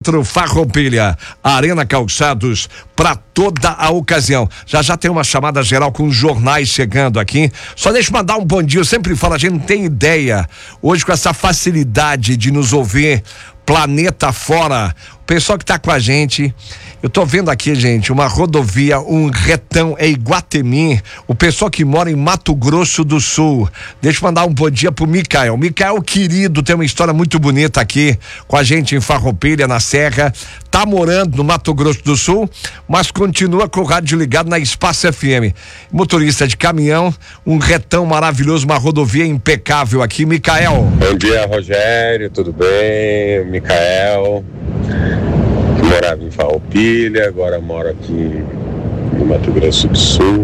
Centro Farroupilha, Arena Calçados, para toda a ocasião. Já tem uma chamada geral com os jornais chegando aqui. Só deixa eu mandar um bom dia. Eu sempre falo, a gente não tem ideia hoje com essa facilidade de nos ouvir planeta fora. O pessoal que tá com a gente, eu tô vendo aqui, gente, uma rodovia, um retão, é Iguatemi, o pessoal que mora em Mato Grosso do Sul. Deixa eu mandar um bom dia pro Micael. Micael, querido, tem uma história muito bonita aqui com a gente em Farroupilha, na Serra. Tá morando no Mato Grosso do Sul, mas continua com o rádio ligado na Espaço FM. Motorista de caminhão, um retão maravilhoso, uma rodovia impecável aqui. Micael. Bom dia, Rogério, tudo bem? Micael, morava em Farroupilha, agora moro aqui no Mato Grosso do Sul.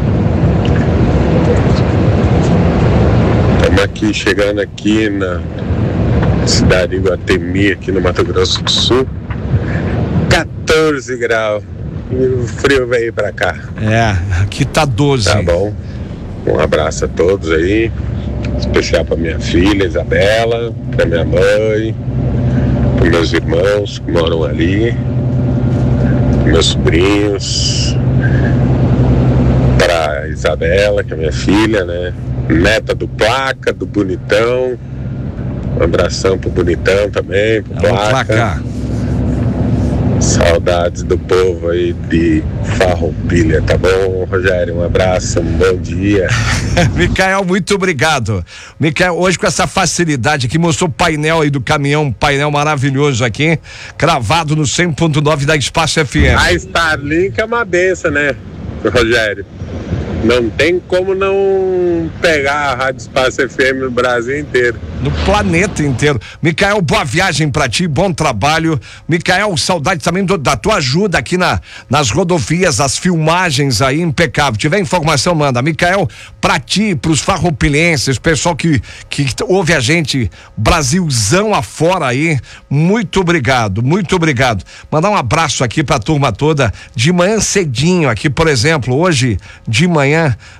Estamos aqui, chegando aqui na cidade de Iguatemi, aqui no Mato Grosso do Sul. 14 graus. E o frio veio pra cá. Aqui tá 12. Tá bom. Um abraço a todos aí. Especial pra minha filha, Isabela, pra minha mãe, para meus irmãos que moram ali, meus sobrinhos, para Isabela, que é minha filha, né? Neta do Placa, do Bonitão. Um abração pro Bonitão também, pro Placa. Saudades do povo aí de Farroupilha, tá bom, Rogério? Um abraço, um bom dia. Micael, muito obrigado. Micael, hoje com essa facilidade aqui, mostrou o painel aí do caminhão, um painel maravilhoso aqui, cravado no 100.9 da Espaço FM. A Starlink é uma benção, né, Rogério? Não tem como não pegar a Rádio Espaço FM no Brasil inteiro. No planeta inteiro. Micael, boa viagem pra ti, bom trabalho. Micael, saudade também da tua ajuda aqui nas rodovias, as filmagens aí, impecável. Tiver informação, manda. Micael, pra ti, pros farroupilhenses, pessoal que ouve a gente, Brasilzão afora aí, muito obrigado, muito obrigado. Mandar um abraço aqui pra turma toda, de manhã cedinho aqui, por exemplo, hoje de manhã,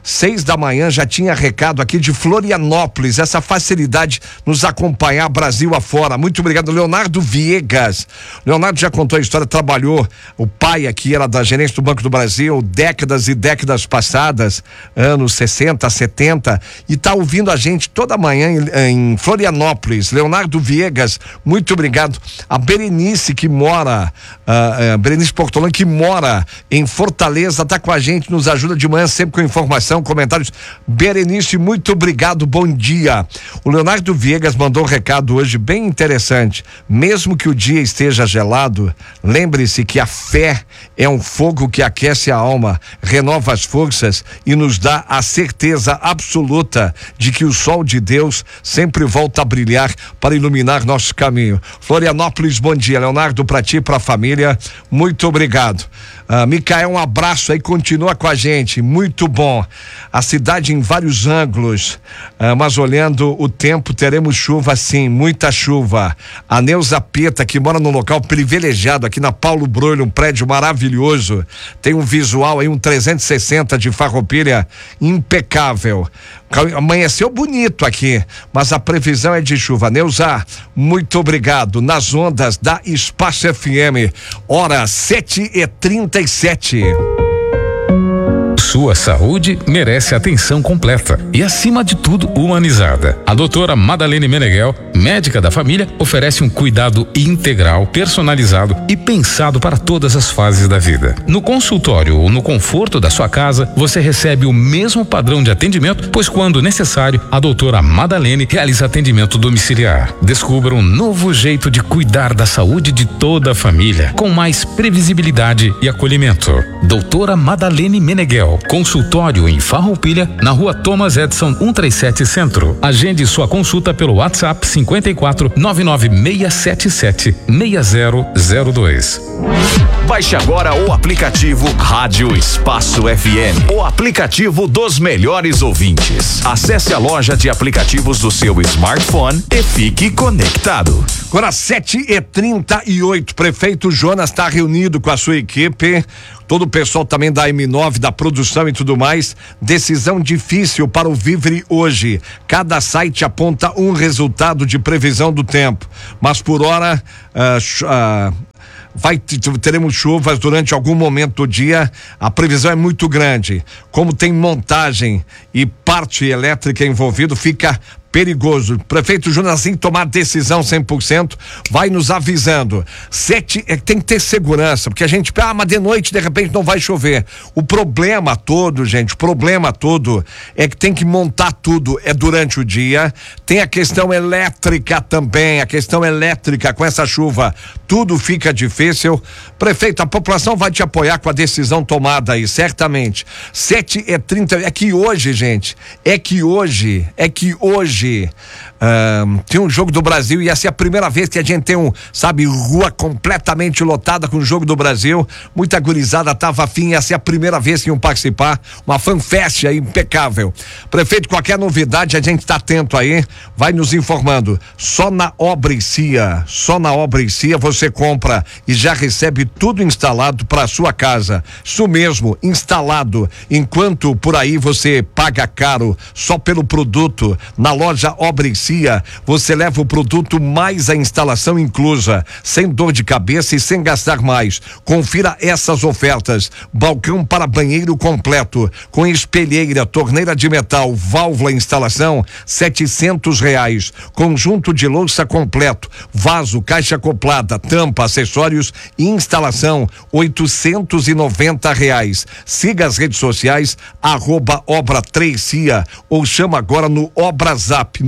6 da manhã, já tinha recado aqui de Florianópolis, essa facilidade nos acompanhar Brasil afora. Muito obrigado, Leonardo Viegas. Leonardo já contou a história, trabalhou, o pai aqui era da gerência do Banco do Brasil, décadas e décadas passadas, anos 60, 70, e tá ouvindo a gente toda manhã em Florianópolis. Leonardo Viegas, muito obrigado. A Berenice que mora, Berenice Portolã, que mora em Fortaleza, tá com a gente, nos ajuda de manhã sempre com informação, comentários. Berenice, muito obrigado, bom dia. O Leonardo Viegas mandou um recado hoje bem interessante. Mesmo que o dia esteja gelado, lembre-se que a fé é um fogo que aquece a alma, renova as forças e nos dá a certeza absoluta de que o sol de Deus sempre volta a brilhar para iluminar nosso caminho. Florianópolis, bom dia, Leonardo, pra ti e pra família, muito obrigado. Micael, um abraço aí, continua com a gente, muito bom. A cidade em vários ângulos, mas olhando o tempo, teremos chuva sim, muita chuva. A Neuza Peta, que mora num local privilegiado aqui na Paulo Broilho, um prédio maravilhoso, tem um visual aí, um 360 de Farroupilha impecável. Amanheceu bonito aqui, mas a previsão é de chuva. Neuza, muito obrigado. Nas ondas da Espaço FM, hora 7h37. Sua saúde merece atenção completa e, acima de tudo, humanizada. A doutora Madalene Meneghel, médica da família, oferece um cuidado integral, personalizado e pensado para todas as fases da vida. No consultório ou no conforto da sua casa, você recebe o mesmo padrão de atendimento, pois quando necessário, a doutora Madalene realiza atendimento domiciliar. Descubra um novo jeito de cuidar da saúde de toda a família, com mais previsibilidade e acolhimento. Doutora Madalene Meneghel, consultório em Farroupilha, na rua Thomas Edison 137 Centro. Agende sua consulta pelo WhatsApp 54 99677 6002. Baixe agora o aplicativo Rádio Espaço FM, o aplicativo dos melhores ouvintes. Acesse a loja de aplicativos do seu smartphone e fique conectado. Agora 7h38, prefeito Jonas está reunido com a sua equipe, todo o pessoal também da M9, da produção e tudo mais. Decisão difícil para o Vivre hoje. Cada site aponta um resultado de previsão do tempo, mas por hora teremos chuvas durante algum momento do dia, a previsão é muito grande. Como tem montagem e parte elétrica envolvido, fica perigoso. Prefeito Júnior, assim tomar decisão 100%, vai nos avisando. Tem que ter segurança, porque a gente, mas de noite de repente não vai chover. O problema todo, gente, é que tem que montar tudo, durante o dia. Tem a questão elétrica também, com essa chuva, tudo fica difícil. Prefeito, a população vai te apoiar com a decisão tomada aí, certamente. 7h30, é que hoje, gente, tem um Jogo do Brasil e essa é a primeira vez que a gente tem rua completamente lotada com o Jogo do Brasil. Muita gurizada tava afim, essa é a primeira vez que iam participar, uma fanfest aí impecável. Prefeito, qualquer novidade a gente tá atento aí, vai nos informando. Só na Obra e Cia você compra e já recebe tudo instalado para sua casa. Isso mesmo, instalado. Enquanto por aí você paga caro só pelo produto, na loja Obra e Cia, você leva o produto mais a instalação inclusa, sem dor de cabeça e sem gastar mais. Confira essas ofertas: balcão para banheiro completo, com espelheira, torneira de metal, válvula instalação, R$700. Conjunto de louça completo, vaso, caixa acoplada, tampa, acessórios e instalação, R$890. Siga as redes sociais, @Obra3Cia, ou chama agora no Obrazap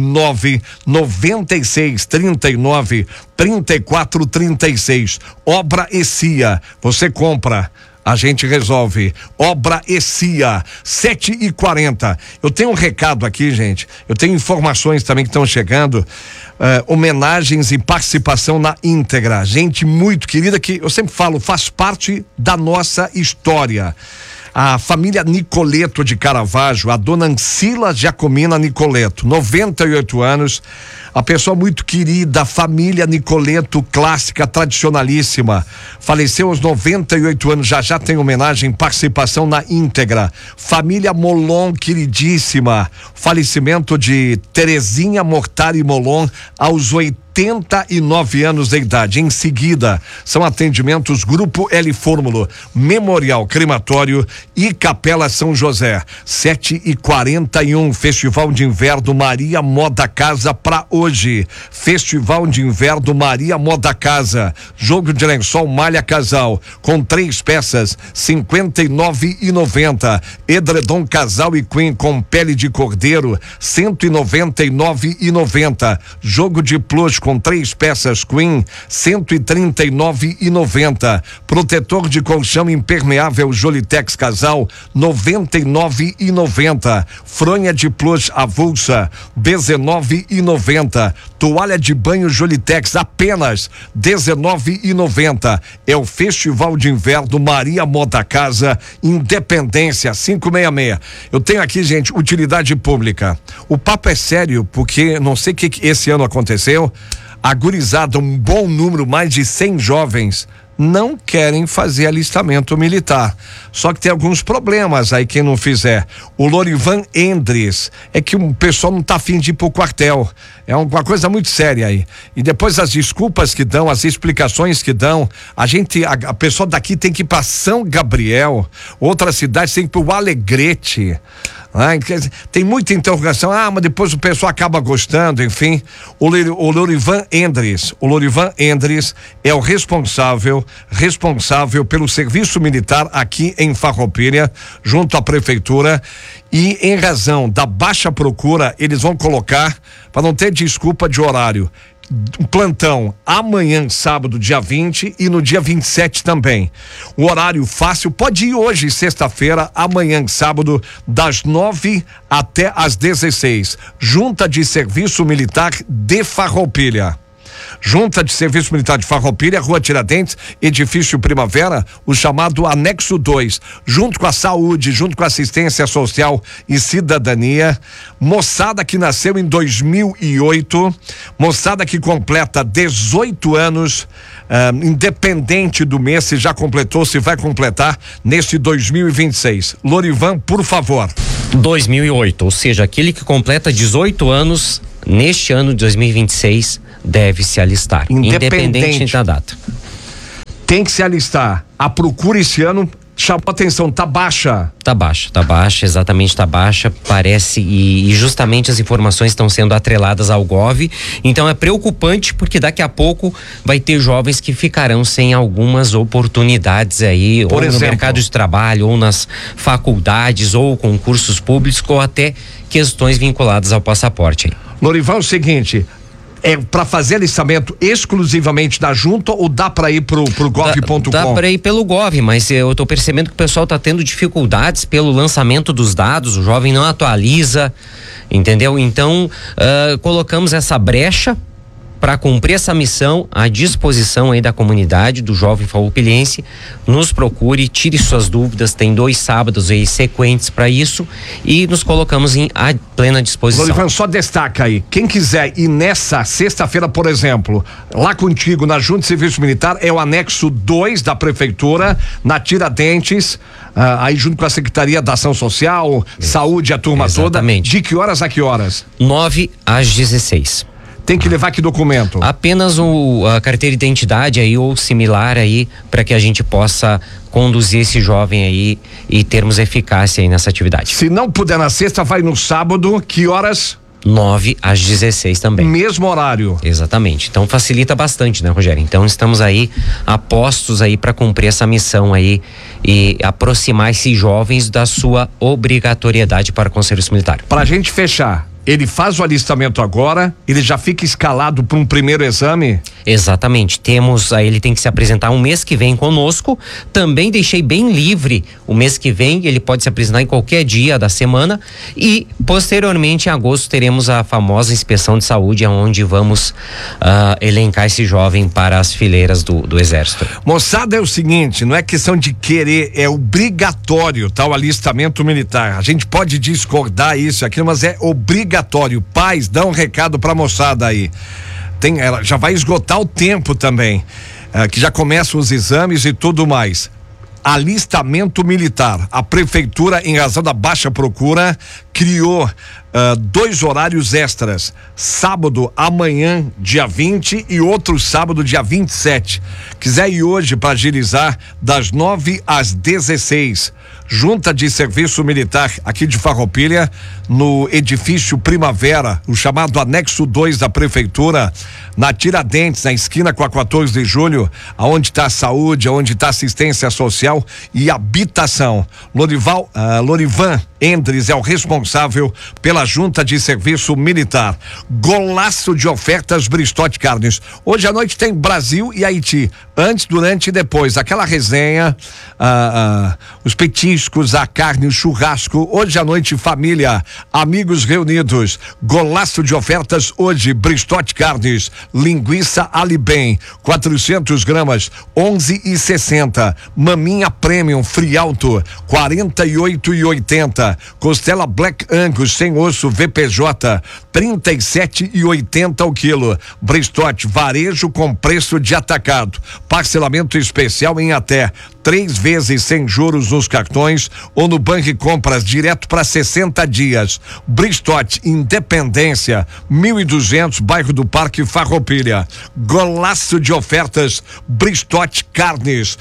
996393436. Obra e Cia, você compra, a gente resolve. Obra e Cia, 7h40. Eu tenho um recado aqui, gente. Eu tenho informações também que estão chegando. Homenagens e participação na íntegra. Gente muito querida que eu sempre falo, faz parte da nossa história. A família Nicoleto de Caravaggio, a dona Ancila Giacomina Nicoleto, 98 anos, a pessoa muito querida, a família Nicoleto, clássica, tradicionalíssima, faleceu aos 98 anos, já tem homenagem, participação na íntegra. Família Molon, queridíssima, falecimento de Terezinha Mortari Molon aos 89 anos de idade. Em seguida, são atendimentos Grupo L Fórmulo, Memorial Crematório e Capela São José. 7h41, Festival de Inverno Maria Moda Casa para hoje. Festival de Inverno Maria Moda Casa. Jogo de lençol malha casal, com 3 peças, R$59,90. Edredom casal e queen com pele de cordeiro, R$199,90. Jogo de plush com 3 peças queen, R$139,90. Protetor de colchão impermeável Jolitex casal, R$99,90. Fronha de plush avulsa, R$19,90. Toalha de banho Jolitex, apenas R$19,90. É o Festival de Inverno Maria Moda Casa, Independência 566. Eu tenho aqui, gente, utilidade pública. O papo é sério, porque não sei o que esse ano aconteceu. A gurizada, um bom número, mais de 100 jovens, não querem fazer alistamento militar. Só que tem alguns problemas aí quem não fizer. O Lorivan Endres, é que o pessoal não tá afim de ir pro quartel. É uma coisa muito séria aí. E depois as desculpas que dão, as explicações que dão, a pessoa daqui tem que ir pra São Gabriel, outras cidades tem que ir pro Alegrete. Tem muita interrogação, mas depois o pessoal acaba gostando, enfim. O Lorivan Endres é o responsável pelo serviço militar aqui em Farroupilha, junto à prefeitura, e em razão da baixa procura, eles vão colocar, para não ter desculpa de horário, um plantão amanhã, sábado, dia 20, e no dia 27 também. O horário fácil, pode ir hoje, sexta-feira, amanhã, sábado, das 9 até às 16. Junta de Serviço Militar de Farroupilha. Junta de Serviço Militar de Farroupilha, Rua Tiradentes, Edifício Primavera, o chamado Anexo 2, junto com a saúde, junto com a assistência social e cidadania. Moçada que nasceu em 2008, moçada que completa 18 anos, independente do mês, se já completou, se vai completar neste 2026. Lorivan, por favor. 2008, ou seja, aquele que completa 18 anos neste ano de 2026 deve se alistar, independente da data. tem que se alistar. A procura esse ano chamou atenção, tá baixa. Tá baixa, exatamente, tá baixa, parece, e justamente as informações estão sendo atreladas ao Gov, então é preocupante porque daqui a pouco vai ter jovens que ficarão sem algumas oportunidades aí, ou no mercado de trabalho, ou nas faculdades, ou concursos públicos, ou até questões vinculadas ao passaporte. Lorival, é o seguinte, é para fazer alistamento exclusivamente da junta ou dá para ir pro gov.com? Dá para ir pelo Gov, mas eu tô percebendo que o pessoal tá tendo dificuldades pelo lançamento dos dados, o jovem não atualiza, entendeu? Então, colocamos essa brecha para cumprir essa missão à disposição aí da comunidade, do jovem farroupilhense. Nos procure, tire suas dúvidas, tem 2 sábados aí sequentes para isso e nos colocamos à plena disposição. Lorival, só destaca aí, quem quiser ir nessa sexta-feira, por exemplo, lá contigo na Junta de Serviço Militar, é o anexo 2 da Prefeitura, na Tiradentes, aí junto com a Secretaria da Ação Social, Saúde, a turma Exatamente. toda. De que horas a que horas? 9 às 16. Tem que levar que documento? Apenas a carteira de identidade aí ou similar aí, para que a gente possa conduzir esse jovem aí e termos eficácia aí nessa atividade. Se não puder na sexta, vai no sábado, que horas? 9 às 16 também. Mesmo horário. Exatamente. Então facilita bastante, né, Rogério? Então estamos aí apostos aí para cumprir essa missão aí e aproximar esses jovens da sua obrigatoriedade para com o serviço militar. Pra gente fechar, ele faz o alistamento agora, ele já fica escalado para um primeiro exame? Exatamente, ele tem que se apresentar um mês que vem conosco, também deixei bem livre o mês que vem, ele pode se apresentar em qualquer dia da semana e posteriormente em agosto teremos a famosa inspeção de saúde, onde vamos elencar esse jovem para as fileiras do Exército. Moçada, é o seguinte, não é questão de querer, é obrigatório, tá? O alistamento militar, a gente pode discordar isso, aquilo, mas é obrigatório. Pais, dão um recado pra moçada aí. Ela já vai esgotar o tempo também, que já começam os exames e tudo mais. Alistamento militar. A prefeitura, em razão da baixa procura, criou 2 horários extras. Sábado, amanhã, dia 20, e outro sábado, dia 27. Quiser ir hoje para agilizar, das 9 às 16. Junta de Serviço Militar aqui de Farroupilha, no edifício Primavera, o chamado anexo 2 da Prefeitura, na Tiradentes, na esquina com a 14 de julho, aonde está a saúde, aonde está assistência social e habitação. Lorivan Endres é o responsável pela Junta de Serviço Militar. Golaço de ofertas Bristote Carnes. Hoje à noite tem Brasil e Haiti. Antes, durante e depois. Aquela resenha, os petiscos, a carne, o churrasco. Hoje à noite, família, amigos reunidos. Golaço de ofertas hoje. Bristote Carnes. Linguiça Alibem, 400 gramas, 11,60. Maminha Premium Frialto, 48,80. Costela Black Angus sem osso VPJ, 37,80 o quilo. Bristote varejo com preço de atacado. Parcelamento especial em até 3 vezes sem juros nos cartões ou no Banco Compras direto para 60 dias. Bristote Independência, 1.200, bairro do Parque Farroupilha. Golaço de ofertas Bristote Carnes,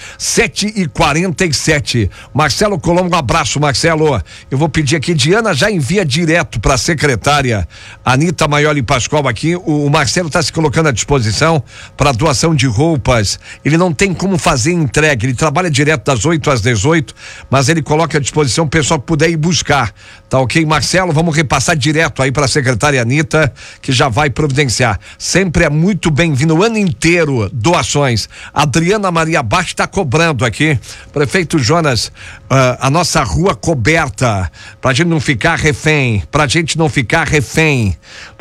7h47. Marcelo Colombo, um abraço, Marcelo. Eu vou pedir aqui, Diana já envia direto para a secretária Anita Maioli Pascoal aqui. O Marcelo está se colocando à disposição para doação de roupas. Ele não tem como fazer entrega, ele trabalha direto das 8 às 18, mas ele coloca à disposição o pessoal que puder ir buscar, tá ok? Marcelo, vamos repassar direto aí para a secretária Anita, que já vai providenciar. Sempre é muito bem-vindo, o ano inteiro, doações. Adriana Maria Bach está cobrando aqui, prefeito Jonas, a nossa rua coberta, pra gente não ficar refém, pra gente não ficar refém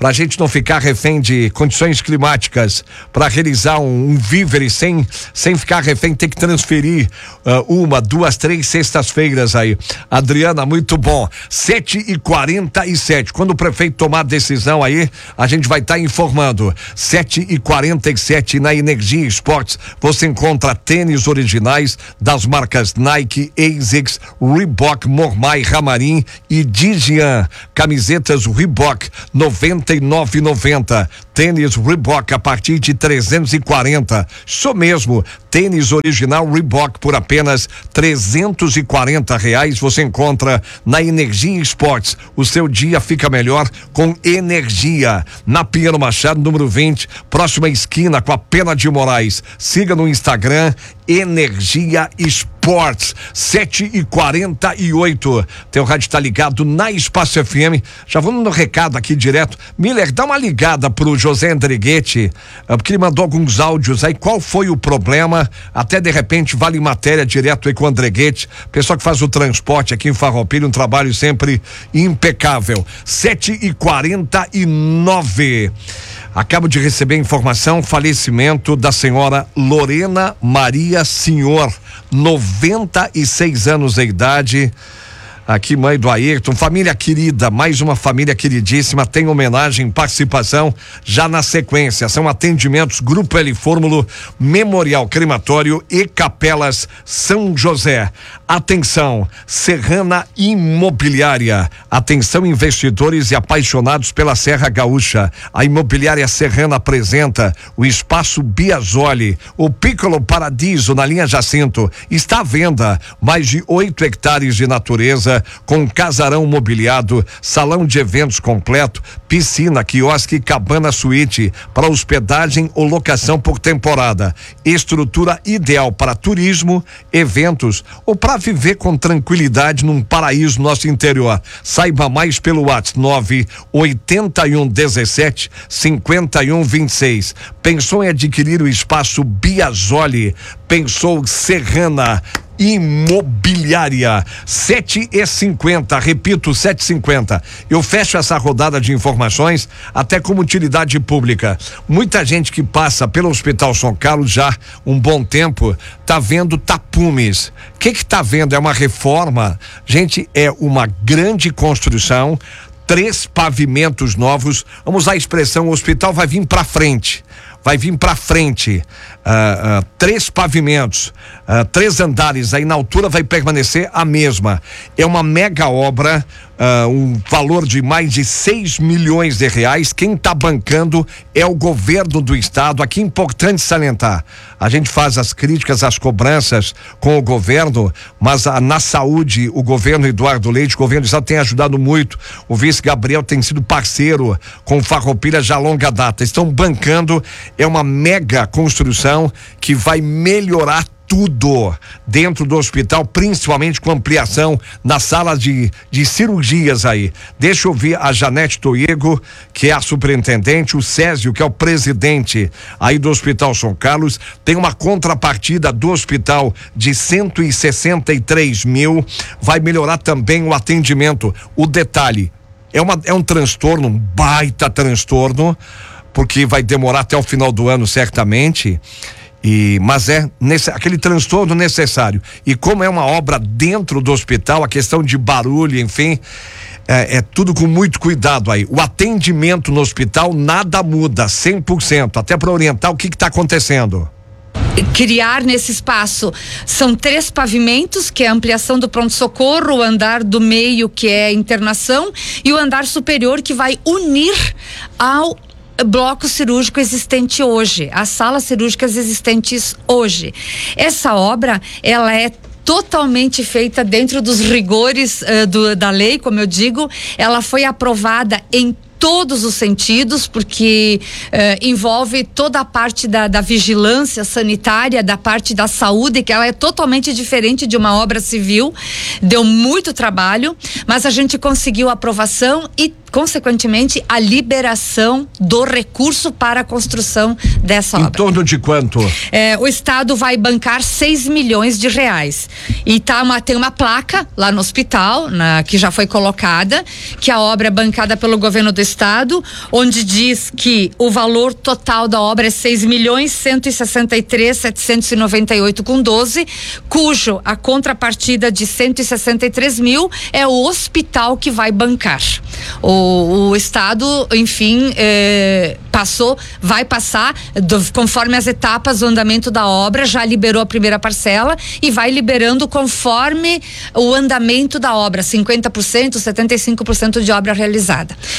de condições climáticas, para realizar um vívere sem ficar refém, tem que transferir 1, 2, 3 sextas-feiras aí. Adriana, muito bom. 7h47. Quando o prefeito tomar a decisão aí, a gente vai estar informando. 7h47 na Energia Esportes. Você encontra tênis originais das marcas Nike, ASICS, Reebok, Mormai, Ramarim e Digian. Camisetas Reebok, R$ 99,90. Tênis Reebok a partir de 340. Isso mesmo, tênis original Reebok por apenas R$340. Você encontra na Energia Esportes. O seu dia fica melhor com energia. Na Pinheiro Machado, número 20, próxima esquina com a Pena de Moraes. Siga no Instagram Energia Esportes. 7h48. Teu rádio tá ligado na Espaço FM. Já vamos no recado aqui direto. Miller, dá uma ligada pro José Andriguete, porque ele mandou alguns áudios aí. Qual foi o problema? Até de repente vale matéria direto aí com o Andriguete, pessoal que faz o transporte aqui em Farroupilha, um trabalho sempre impecável. 7h49. Acabo de receber informação, falecimento da senhora Lorena Maria Senhor, 96 anos de idade. Aqui, mãe do Ayrton, família querida, mais uma família queridíssima, tem homenagem, participação já na sequência. São atendimentos Grupo L Fórmulo, Memorial Crematório e Capelas São José. Atenção, Serrana Imobiliária. Atenção, investidores e apaixonados pela Serra Gaúcha. A Imobiliária Serrana apresenta o Espaço Biasoli, o Piccolo Paradiso na linha Jacinto. Está à venda mais de 8 hectares de natureza, com casarão mobiliado, salão de eventos completo, piscina, quiosque e cabana suíte para hospedagem ou locação por temporada. Estrutura ideal para turismo, eventos ou para viver com tranquilidade num paraíso no nosso interior. Saiba mais pelo WhatsApp 981175126. Pensou em adquirir o espaço Biasoli? Pensou Serrana Imobiliária. 7h50, repito, 7h50. Eu fecho essa rodada de informações até como utilidade pública. Muita gente que passa pelo Hospital São Carlos já um bom tempo tá vendo tapumes. O que tá vendo? É uma reforma. Gente, é uma grande construção, 3 pavimentos novos. Vamos usar a expressão, o hospital vai vir para frente. 3 pavimentos, 3 andares, aí na altura vai permanecer a mesma. É uma mega obra, um valor de mais de 6 milhões de reais. Quem está bancando é o governo do estado. Aqui é importante salientar, a gente faz as críticas, as cobranças com o governo, mas na saúde, o governo Eduardo Leite, o governo do estado tem ajudado muito. O vice Gabriel tem sido parceiro com Farroupilha já a longa data. Estão bancando. É uma mega construção que vai melhorar tudo dentro do hospital, principalmente com ampliação na sala de cirurgias aí. Deixa eu ouvir a Janete Toigo, que é a superintendente, o Césio, que é o presidente aí do Hospital São Carlos. Tem uma contrapartida do hospital de 163 mil. Vai melhorar também o atendimento. O detalhe, é um transtorno, um baita transtorno, porque vai demorar até o final do ano, certamente. Mas é aquele transtorno necessário. E como é uma obra dentro do hospital, a questão de barulho, enfim, é tudo com muito cuidado aí. O atendimento no hospital nada muda, 100%, até para orientar o que está acontecendo. Criar nesse espaço são 3 pavimentos, que é a ampliação do pronto-socorro, o andar do meio, que é a internação, e o andar superior, que vai unir ao bloco cirúrgico existente hoje, as salas cirúrgicas existentes hoje. Essa obra, ela é totalmente feita dentro dos rigores da lei, como eu digo. Ela foi aprovada em todos os sentidos, porque envolve toda a parte da vigilância sanitária, da parte da saúde, que ela é totalmente diferente de uma obra civil. Deu muito trabalho, mas a gente conseguiu a aprovação e, consequentemente, a liberação do recurso para a construção dessa obra. Em torno de quanto? O estado vai bancar 6 milhões de reais. E tem uma placa lá no hospital, que já foi colocada, que a obra é bancada pelo governo do estado, onde diz que o valor total da obra é 6.163.798,12, cujo a contrapartida de 163 mil é o hospital que vai bancar. O estado, enfim, vai passar conforme as etapas do andamento da obra, já liberou a primeira parcela e vai liberando conforme o andamento da obra, 50%, 75% de obra realizada. 6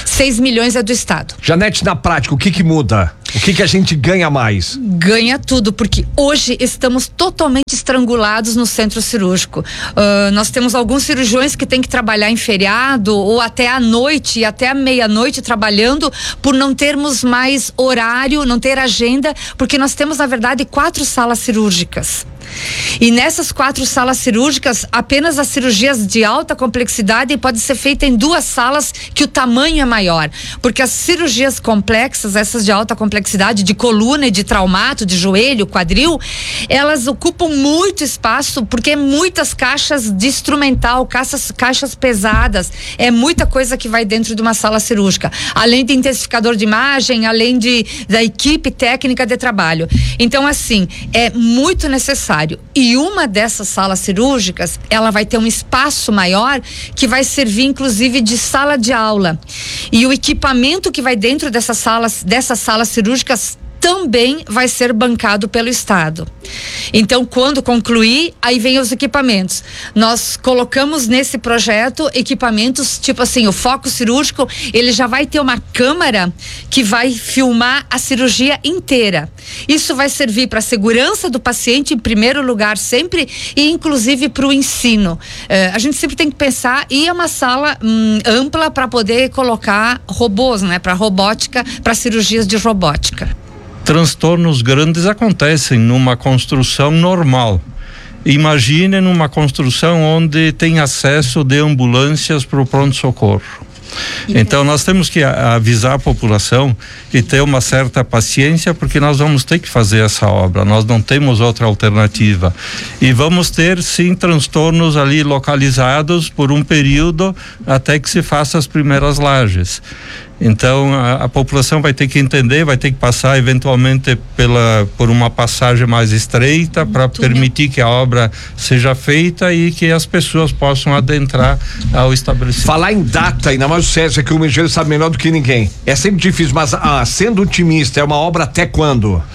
milhões é do Estado. Janete, na prática, o que muda? O que a gente ganha mais? Ganha tudo, porque hoje estamos totalmente estrangulados no centro cirúrgico. Nós temos alguns cirurgiões que têm que trabalhar em feriado ou até à noite e até à meia-noite trabalhando por não termos mais horário, não ter agenda, porque nós temos, na verdade, 4 salas cirúrgicas. E nessas 4 salas cirúrgicas, apenas as cirurgias de alta complexidade podem ser feitas em 2 salas que o tamanho é maior, porque as cirurgias complexas, essas de alta complexidade, de coluna e de traumato, de joelho, quadril, elas ocupam muito espaço, porque é muitas caixas de instrumental, caixas pesadas, é muita coisa que vai dentro de uma sala cirúrgica, além de intensificador de imagem, além da equipe técnica de trabalho. Então, assim, é muito necessário. E uma dessas salas cirúrgicas, ela vai ter um espaço maior que vai servir inclusive de sala de aula. E o equipamento que vai dentro dessas salas cirúrgicas também vai ser bancado pelo Estado. Então, quando concluir, aí vem os equipamentos. Nós colocamos nesse projeto equipamentos, tipo assim, o foco cirúrgico, ele já vai ter uma câmera que vai filmar a cirurgia inteira. Isso vai servir para a segurança do paciente, em primeiro lugar, sempre, e inclusive para o ensino. A gente sempre tem que pensar, e é uma sala ampla para poder colocar robôs, né? Para robótica, para cirurgias de robótica. Transtornos grandes acontecem numa construção normal. Imagine numa construção onde tem acesso de ambulâncias para o pronto-socorro. Então nós temos que avisar a população e ter uma certa paciência, porque nós vamos ter que fazer essa obra, nós não temos outra alternativa. E vamos ter sim transtornos ali localizados por um período até que se faça as primeiras lajes. Então a população vai ter que entender, vai ter que passar eventualmente por uma passagem mais estreita para permitir que a obra seja feita e que as pessoas possam adentrar ao estabelecimento. Falar em data, ainda mais o César, que o engenheiro sabe melhor do que ninguém. É sempre difícil, mas sendo otimista, é uma obra até quando?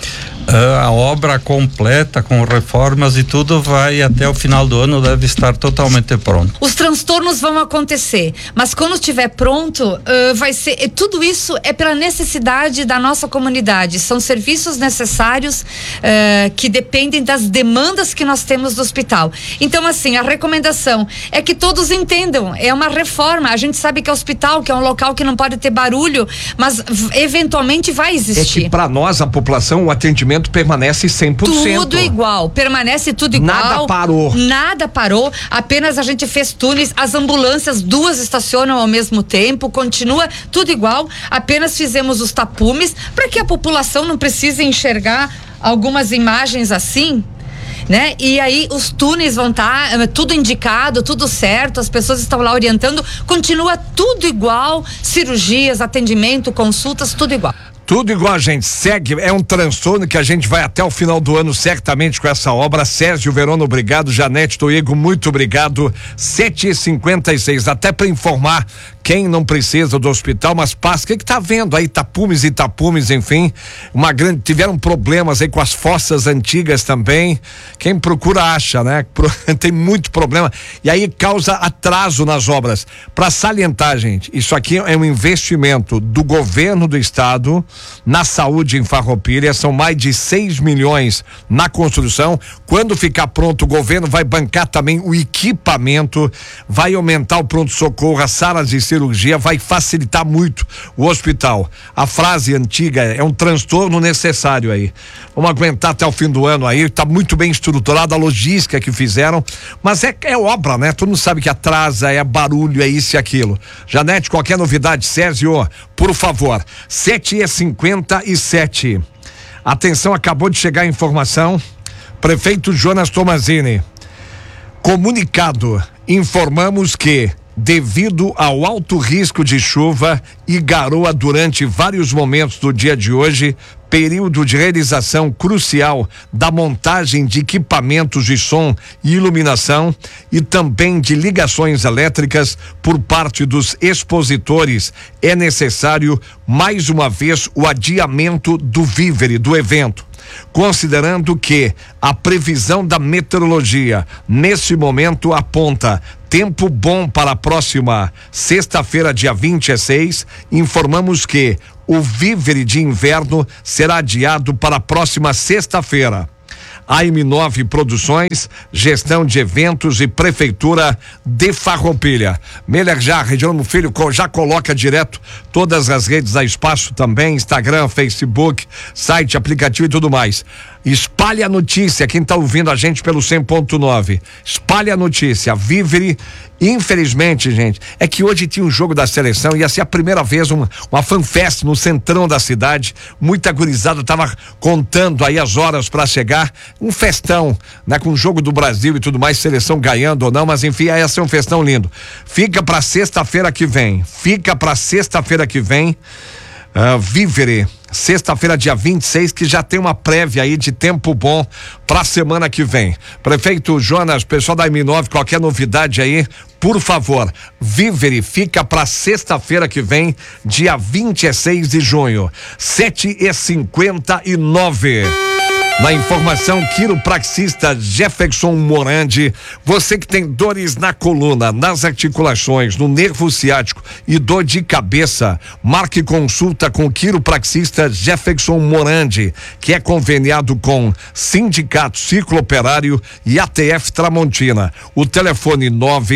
A obra completa, com reformas e tudo, vai até o final do ano, deve estar totalmente pronto. Os transtornos vão acontecer, mas quando estiver pronto, vai ser, tudo isso é pela necessidade da nossa comunidade, são serviços necessários que dependem das demandas que nós temos do hospital. Então, assim, a recomendação é que todos entendam, é uma reforma, a gente sabe que é hospital, que é um local que não pode ter barulho, mas eventualmente vai existir. É que para nós, a população, o atendimento permanece 100%. Tudo igual, permanece tudo igual. Nada parou, apenas a gente fez túneis, as ambulâncias 2 estacionam ao mesmo tempo, continua tudo igual, apenas fizemos os tapumes para que a população não precise enxergar algumas imagens assim, né? E aí os túneis vão estar tudo indicado, tudo certo, as pessoas estão lá orientando, continua tudo igual, cirurgias, atendimento, consultas, tudo igual. Tudo igual, a gente segue, é um transtorno que a gente vai até o final do ano certamente com essa obra. Sérgio Verona, obrigado. Janete Toigo, muito obrigado. 7h56, até para informar quem não precisa do hospital, mas passa, o que tá vendo aí, tapumes e tapumes, enfim, tiveram problemas aí com as fossas antigas também, quem procura acha, né? Tem muito problema, e aí causa atraso nas obras. Para salientar, gente, isso aqui é um investimento do governo do estado na saúde em Farroupilha, são mais de 6 milhões na construção. Quando ficar pronto, o governo vai bancar também o equipamento, vai aumentar o pronto-socorro, as salas de cirurgia, vai facilitar muito o hospital. A frase antiga é um transtorno necessário aí. Vamos aguentar até o fim do ano aí, tá muito bem estruturada a logística que fizeram, mas é obra, né? Todo mundo sabe que atrasa, é barulho, é isso e aquilo. Janete, qualquer novidade, Sérgio, por favor. 7h57. Atenção, acabou de chegar a informação. Prefeito Jonas Tomazini. Comunicado, informamos que, devido ao alto risco de chuva e garoa durante vários momentos do dia de hoje, período de realização crucial da montagem de equipamentos de som e iluminação e também de ligações elétricas por parte dos expositores, é necessário mais uma vez o adiamento do vívere do evento. Considerando que a previsão da meteorologia nesse momento aponta Tempo bom para a próxima sexta-feira, dia 26. Informamos que o vívere de inverno será adiado para a próxima sexta-feira. AM9 Produções, Gestão de Eventos e Prefeitura de Farroupilha. Meller já, Reginaldo Filho, já coloca direto todas as redes da Espaço também, Instagram, Facebook, site, aplicativo e tudo mais. Espalhe a notícia, quem está ouvindo a gente pelo 100.9. Espalhe a notícia, vívere. Infelizmente, gente, é que hoje tinha um jogo da seleção, ia ser a primeira vez uma fanfest no centrão da cidade. Muita gurizada tava contando aí as horas para chegar. Um festão, né? Com o jogo do Brasil e tudo mais, seleção ganhando ou não, mas enfim, ia ser um festão lindo. Fica para sexta-feira que vem. Vívere, sexta-feira, dia 26, que já tem uma prévia aí de tempo bom pra semana que vem. Prefeito Jonas, pessoal da M9, qualquer novidade aí, por favor, vívere, fica pra sexta-feira que vem, dia 26 de junho, 7h59. Na informação, quiropraxista Jefferson Morandi, você que tem dores na coluna, nas articulações, no nervo ciático e dor de cabeça, marque consulta com o quiropraxista Jefferson Morandi, que é conveniado com Sindicato Cicloperário e ATF Tramontina. O telefone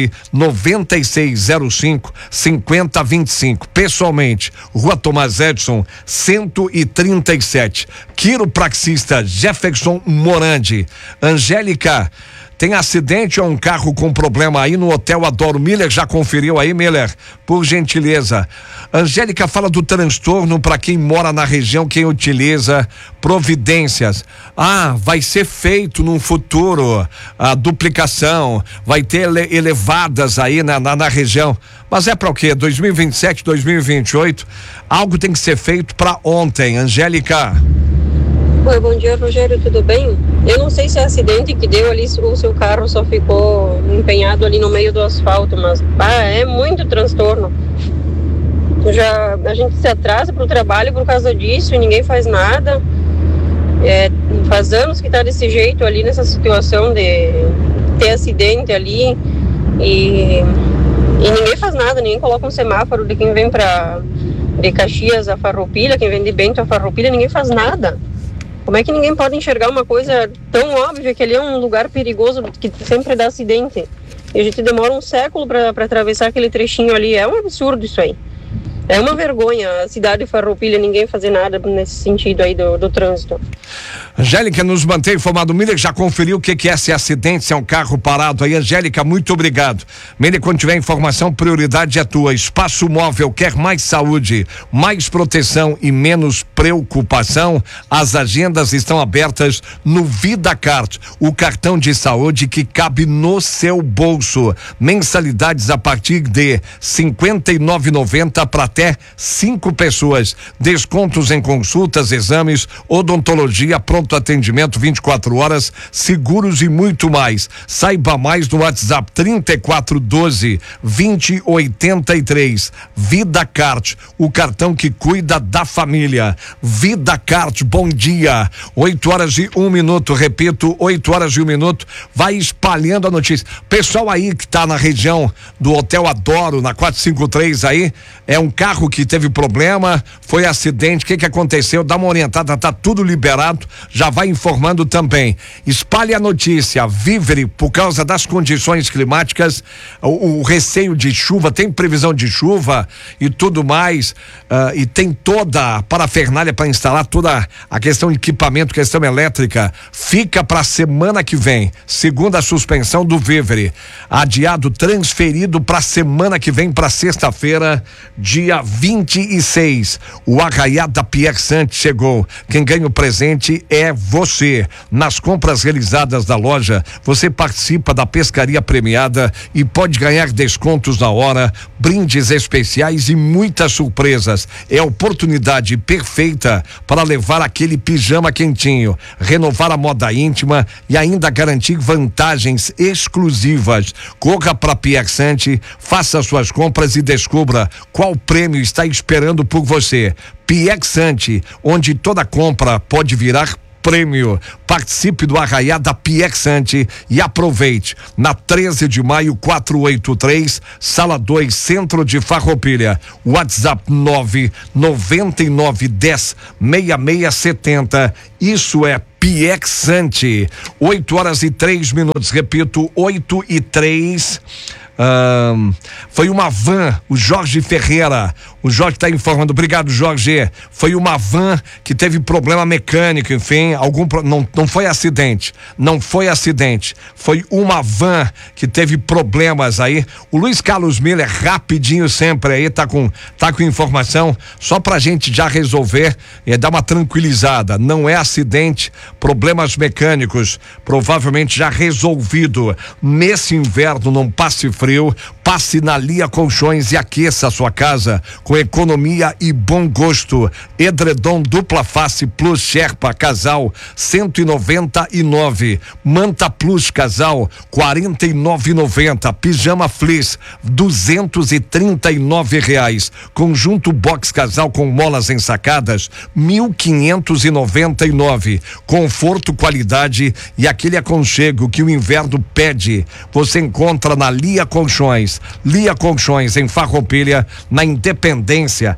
99605-5025. Pessoalmente, Rua Tomás Edson, 137. Quiropraxista Jefferson Morandi. Angélica, tem acidente ou um carro com problema aí no Hotel Adoro? Miller já conferiu aí, Miller? Por gentileza. Angélica fala do transtorno para quem mora na região, quem utiliza providências. Vai ser feito num futuro a duplicação, vai ter elevadas aí na região. Mas é para o quê? 2027, 2028? Algo tem que ser feito para ontem, Angélica. Oi, bom dia, Rogério, tudo bem? Eu não sei se é acidente que deu ali, o seu carro só ficou empenhado ali no meio do asfalto, mas é muito transtorno. A gente se atrasa para o trabalho por causa disso e ninguém faz nada. Faz anos que está desse jeito ali, nessa situação de ter acidente ali e ninguém faz nada, ninguém coloca um semáforo de quem vem de Caxias a Farroupilha, quem vem de Bento a Farroupilha, ninguém faz nada. Como é que ninguém pode enxergar uma coisa tão óbvia, que ali é um lugar perigoso que sempre dá acidente? E a gente demora um século para atravessar aquele trechinho ali. É um absurdo isso aí. É uma vergonha a cidade de Farroupilha ninguém fazer nada nesse sentido aí do trânsito. Angélica, nos mantém informado. Miller já conferiu o que é esse acidente, se é um carro parado aí. Angélica, muito obrigado. Miller, quando tiver informação, prioridade é tua. Espaço Móvel quer mais saúde, mais proteção e menos preocupação. As agendas estão abertas no VidaCard, o cartão de saúde que cabe no seu bolso. Mensalidades a partir de R$ 59,90 para até 5 pessoas. Descontos em consultas, exames, odontologia, pronto atendimento 24 horas, seguros e muito mais. Saiba mais no WhatsApp 3412-2083. VidaCard, o cartão que cuida da família. VidaCard, bom dia. 8h01, repito, 8h01. Vai espalhando a notícia. Pessoal aí que tá na região do Hotel Adoro, na 453 aí, é um carro que teve problema, foi acidente, o que aconteceu? Dá uma orientada, tá tudo liberado, já vai informando também. Espalhe a notícia, vívere, por causa das condições climáticas, o receio de chuva, tem previsão de chuva e tudo mais, e tem toda a parafernália para instalar toda a questão de equipamento, questão elétrica, fica para semana que vem, segunda suspensão do vívere, adiado, transferido para semana que vem, para sexta-feira, dia 26. O arraiá da Pierre Santos chegou. Quem ganha o presente é você. Nas compras realizadas da loja, você participa da pescaria premiada e pode ganhar descontos na hora, brindes especiais e muitas surpresas. É a oportunidade perfeita para levar aquele pijama quentinho, renovar a moda íntima e ainda garantir vantagens exclusivas. Corra para Pierre Santos, faça suas compras e descubra qual prêmio está esperando por você. Pierre Santos, onde toda compra pode virar prêmio. Participe do Arraiá da Piexante e aproveite. Na 13 de maio, 483, Sala 2, Centro de Farroupilha. WhatsApp 999106670. Isso é Piexante. 8h03, repito, 8h03. Foi uma van, o Jorge Ferreira. O Jorge está informando. Obrigado, Jorge. Foi uma van que teve problema mecânico, enfim, não foi acidente. Não foi acidente. Foi uma van que teve problemas aí. O Luiz Carlos Miller, rapidinho sempre aí, tá com informação, só pra gente já resolver e dar uma tranquilizada. Não é acidente, problemas mecânicos, provavelmente já resolvido. Nesse inverno, não passe frio, passe na Lia Colchões e aqueça a sua casa com economia e bom gosto. Edredom dupla face plus Sherpa casal 199, Manta Plus casal 49,90, pijama fleece R$239, conjunto box casal com molas ensacadas 1.599. Conforto, qualidade e aquele aconchego que o inverno pede, você encontra na Lia Colchões. Lia Colchões em Farroupilha, na Independência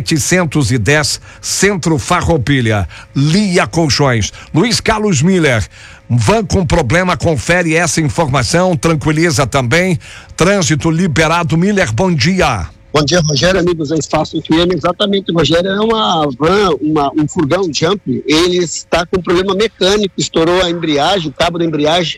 710, Centro Farroupilha. Lia Colchões. Luiz Carlos Miller, van com problema, confere essa informação, tranquiliza também. Trânsito liberado. Miller, bom dia. Bom dia, Rogério, amigos da Espaço FM. Exatamente, Rogério, é uma van, um furgão Jump. Ele está com problema mecânico, estourou a embreagem, o cabo da embreagem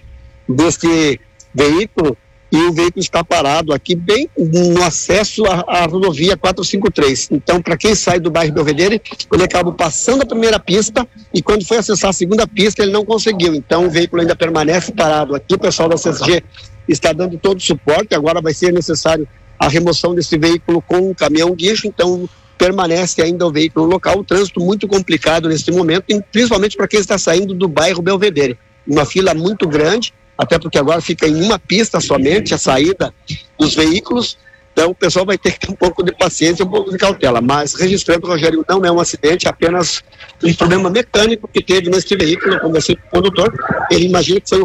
desse veículo, e o veículo está parado aqui bem no acesso à rodovia 453. Então, para quem sai do bairro Belvedere, ele acaba passando a primeira pista e quando foi acessar a segunda pista ele não conseguiu. Então, o veículo ainda permanece parado aqui. O pessoal da CSG está dando todo o suporte. Agora vai ser necessário a remoção desse veículo com um caminhão guincho. Então, permanece ainda o veículo local. O trânsito muito complicado nesse momento, principalmente para quem está saindo do bairro Belvedere. Uma fila muito grande, até porque agora fica em uma pista somente a saída dos veículos. Então o pessoal vai ter que ter um pouco de paciência, um pouco de cautela, mas registrando, Rogério, não é um acidente, apenas um problema mecânico que teve neste veículo. Eu conversei com o condutor, ele imagina que foi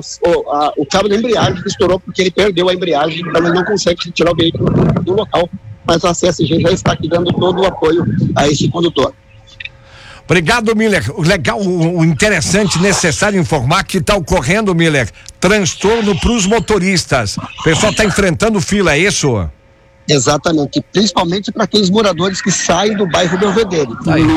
o cabo da embreagem que estourou, porque ele perdeu a embreagem, então ele não consegue retirar o veículo do local, mas a CSG já está aqui dando todo o apoio a esse condutor. Obrigado, Miller. O legal, o interessante, necessário informar que está ocorrendo, Miller, transtorno para os motoristas. O pessoal está enfrentando fila, é isso? Exatamente, principalmente para aqueles moradores que saem do bairro Belvedere.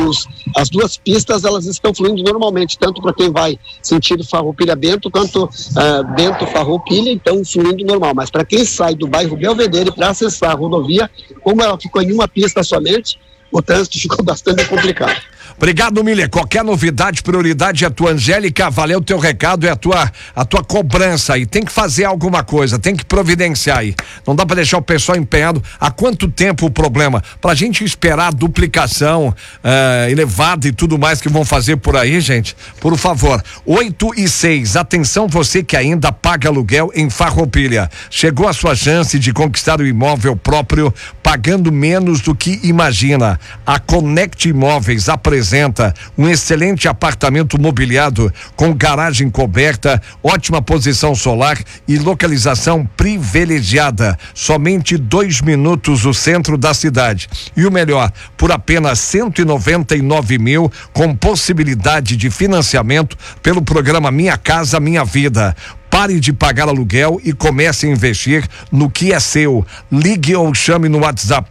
As duas pistas, elas estão fluindo normalmente, tanto para quem vai sentido Farroupilha-Bento, quanto Bento-Farroupilha, então fluindo normal. Mas para quem sai do bairro Belvedere para acessar a rodovia, como ela ficou em uma pista somente, o trânsito ficou bastante complicado. Obrigado, Miller. Qualquer novidade, prioridade é a tua, Angélica. Valeu o teu recado, é a tua cobrança aí. Tem que fazer alguma coisa, tem que providenciar aí. Não dá pra deixar o pessoal empenhado. Há quanto tempo o problema? Pra gente esperar a duplicação elevada e tudo mais que vão fazer por aí, gente. Por favor. 8h06. Atenção, você que ainda paga aluguel em Farroupilha. Chegou a sua chance de conquistar o imóvel próprio pagando menos do que imagina. A Connect Imóveis apresenta um excelente apartamento mobiliado com garagem coberta, ótima posição solar e localização privilegiada. Somente 2 minutos do centro da cidade. E o melhor, por apenas 199 mil, com possibilidade de financiamento pelo programa Minha Casa Minha Vida. Pare de pagar aluguel e comece a investir no que é seu. Ligue ou chame no WhatsApp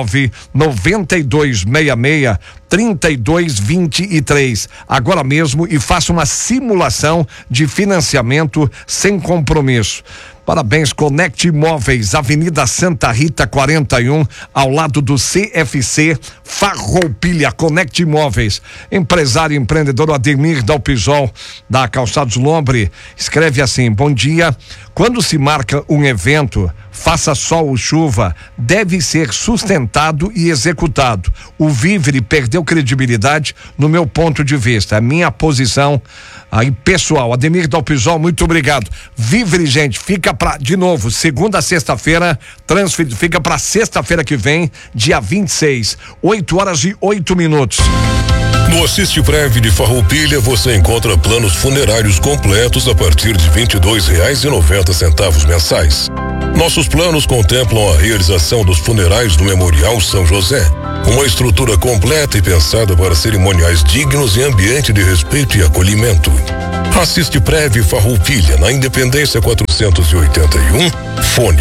99266-3223 agora mesmo e faça uma simulação de financiamento sem compromisso. Parabéns, Connect Imóveis, Avenida Santa Rita 41, ao lado do CFC Farroupilha. Connect Imóveis. Empresário e empreendedor Ademir Dalpizol, da Calçados Lombre, escreve assim: bom dia. Quando se marca um evento, faça sol ou chuva, deve ser sustentado e executado. O Vivre perdeu credibilidade no meu ponto de vista. A minha posição aí pessoal. Ademir Dalpizol, muito obrigado. Vivre, gente, fica pra, de novo, segunda a sexta-feira, fica pra sexta-feira que vem, dia 26, 8h08. No Assiste Prev de Farroupilha você encontra planos funerários completos a partir de R$ 22,90 mensais. Nossos planos contemplam a realização dos funerais do Memorial São José, uma estrutura completa e pensada para cerimoniais dignos em ambiente de respeito e acolhimento. Assiste Prev Farroupilha na Independência 481, fone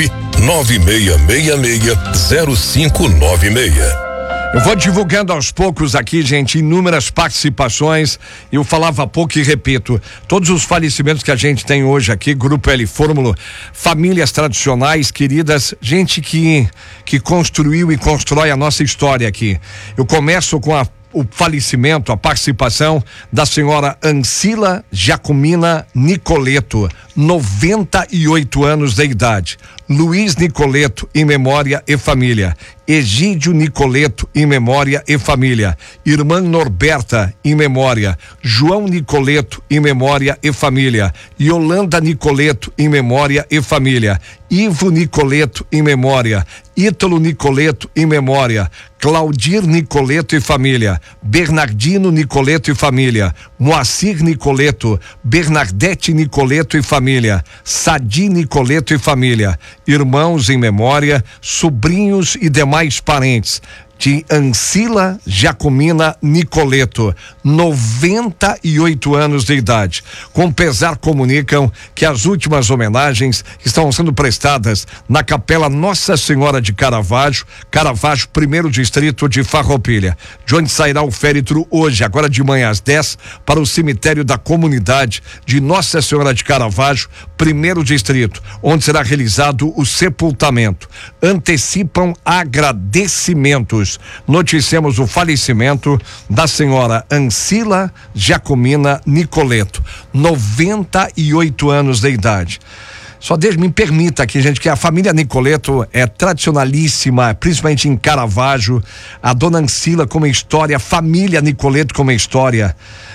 996660596. Eu vou divulgando aos poucos aqui, gente, inúmeras participações. Eu falava há pouco e repito, todos os falecimentos que a gente tem hoje aqui, Grupo L Fórmula, famílias tradicionais, queridas, gente que construiu e constrói a nossa história aqui. Eu começo com o falecimento, a participação da senhora Ancila Jacomina Nicoleto, 98 anos de idade. Luiz Nicoleto, em memória e família. Egídio Nicoleto, em memória e família. Irmã Norberta, em memória. João Nicoleto, em memória e família. Yolanda Nicoleto, em memória e família. Ivo Nicoleto, em memória. Ítalo Nicoleto, em memória. Claudir Nicoleto e família. Bernardino Nicoleto e família. Moacir Nicoleto. Bernadette Nicoleto e família. Sadi Nicoleto e família. Irmãos em memória, sobrinhos e demais parentes de Ancila Jacomina Nicoleto, 98 anos de idade. Com pesar comunicam que as últimas homenagens estão sendo prestadas na Capela Nossa Senhora de Caravaggio, 1º Distrito de Farroupilha, de onde sairá o féretro hoje, agora de manhã às 10, para o cemitério da comunidade de Nossa Senhora de Caravaggio, 1º Distrito, onde será realizado o sepultamento. Antecipam agradecimentos. Noticiamos o falecimento da senhora Ancila Jacomina Nicoleto, 98 anos de idade. Só me permita aqui, gente, que a família Nicoleto é tradicionalíssima, principalmente em Caravaggio. A dona Ancila com uma história, a família Nicoleto com uma história.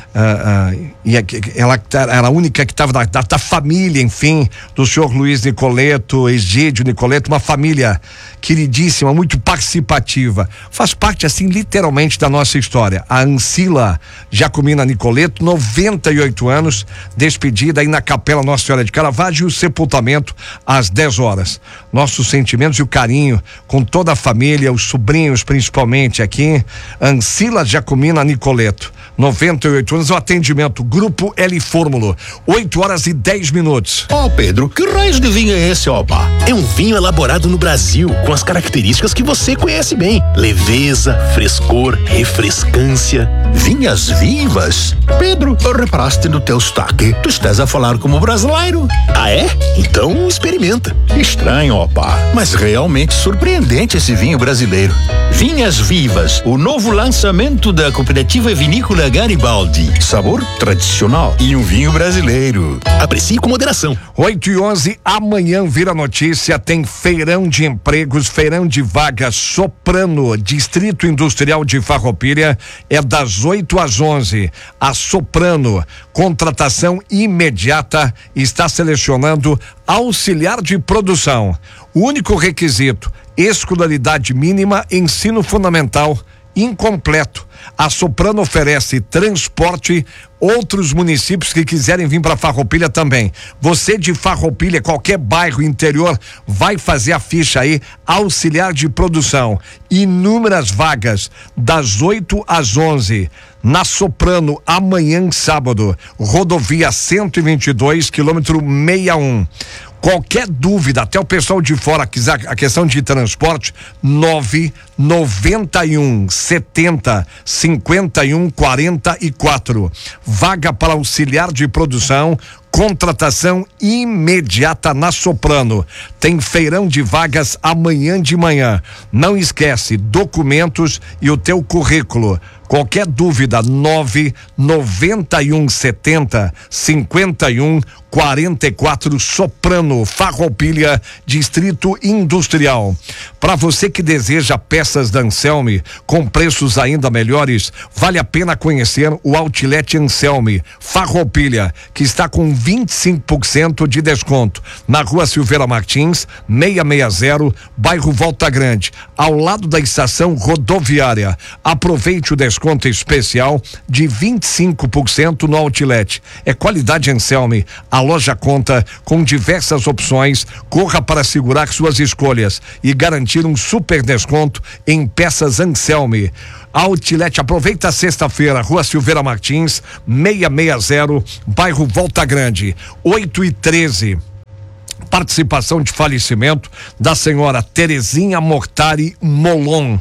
E ela era a única que estava da família, enfim, do senhor Luiz Nicoleto, Egídio Nicoleto, uma família queridíssima, muito participativa. Faz parte, assim, literalmente da nossa história. A Ancila Jacomina Nicoleto, 98 anos, despedida aí na Capela Nossa Senhora de Caravaggio, e o sepultamento às 10 horas. Nossos sentimentos e o carinho com toda a família, os sobrinhos principalmente aqui. Ancila Jacomina Nicoleto, 98 anos, o atendimento Grupo L Fórmula, 8h10. Ó, Pedro, que raios de vinho é esse, opa? É um vinho elaborado no Brasil, com as características que você conhece bem: leveza, frescor, refrescância. Vinhas vivas? Pedro, reparaste no teu sotaque? Tu estás a falar como brasileiro? Ah, é? Então experimenta. Estranho, opa, mas realmente surpreendente esse vinho brasileiro. Vinhas Vivas, o novo lançamento da Cooperativa Vinícola Garibaldi. Sabor tradicional e um vinho brasileiro. Aprecie com moderação. 8h11, amanhã vira notícia, tem feirão de empregos, feirão de vagas Soprano, Distrito Industrial de Farroupilha, é das 8 às 11. A Soprano, contratação imediata, está selecionando auxiliar de produção. O único requisito: escolaridade mínima, ensino fundamental incompleto. A Soprano oferece transporte, outros municípios que quiserem vir para Farroupilha também. Você de Farroupilha, qualquer bairro interior, vai fazer a ficha aí, auxiliar de produção. Inúmeras vagas, das 8 às 11. Na Soprano, amanhã, sábado, rodovia 122, quilômetro 61. Qualquer dúvida, até o pessoal de fora quiser a questão de transporte, 991 70 51 44. Vaga para auxiliar de produção, contratação imediata na Soprano. Tem feirão de vagas amanhã de manhã. Não esquece, documentos e o teu currículo. Qualquer dúvida, 991 70 51 44 Soprano, Farroupilha, Distrito Industrial. Para você que deseja peças da Anselme com preços ainda melhores, vale a pena conhecer o Outlet Anselme, Farroupilha, que está com 25% de desconto na Rua Silveira Martins, 660, bairro Volta Grande, ao lado da estação rodoviária. Aproveite o desconto especial de 25% no Outlet. É qualidade Anselme. A loja conta com diversas opções. Corra para segurar suas escolhas e garantir um super desconto em peças Anselme. Outlet, aproveita a sexta-feira, Rua Silveira Martins, 660, bairro Volta Grande, 8h13. Participação de falecimento da senhora Terezinha Mortari Molon,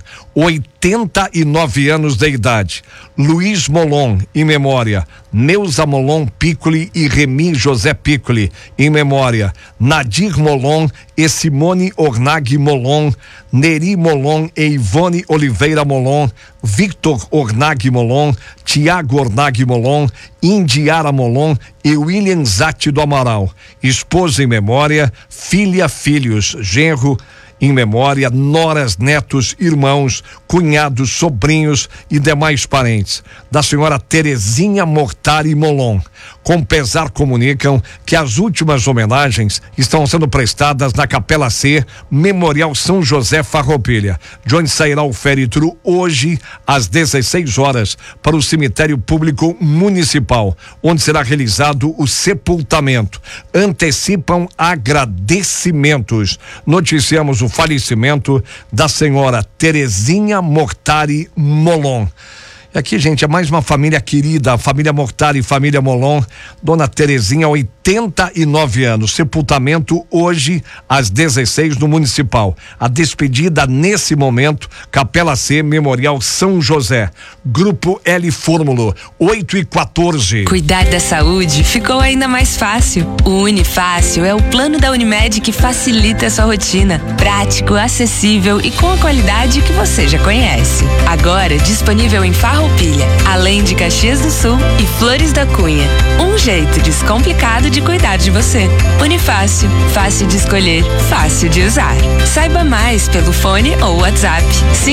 89 anos de idade. Luiz Molon, em memória. Neuza Molon Piccoli e Remi José Piccoli, em memória. Nadir Molon e Simone Ornag Molon, Neri Molon e Ivone Oliveira Molon, Victor Ornag Molon, Tiago Ornag Molon, Indiara Molon e William Zatti do Amaral. Esposa em memória, filha, filhos, genro em memória, noras, netos, irmãos, cunhados, sobrinhos e demais parentes da senhora Terezinha Mortari Molon. Com pesar comunicam que as últimas homenagens estão sendo prestadas na Capela C, Memorial São José Farroupilha, de onde sairá o féretro hoje às 16 horas para o cemitério público municipal, onde será realizado o sepultamento. Antecipam agradecimentos. Noticiamos o falecimento da senhora Terezinha Mortari Molon. E aqui, gente, é mais uma família querida, a família Mortari e família Molon. Dona Terezinha, 89 anos. Sepultamento hoje às 16 no Municipal. A despedida nesse momento, Capela C, Memorial São José. Grupo L Fórmulo, 8h14. Cuidar da saúde ficou ainda mais fácil. O Unifácil é o plano da Unimed que facilita a sua rotina. Prático, acessível e com a qualidade que você já conhece. Agora disponível em Farroupilha, além de Caxias do Sul e Flores da Cunha. Um jeito descomplicado de cuidar de você. Unifácil, fácil de escolher, fácil de usar. Saiba mais pelo fone ou WhatsApp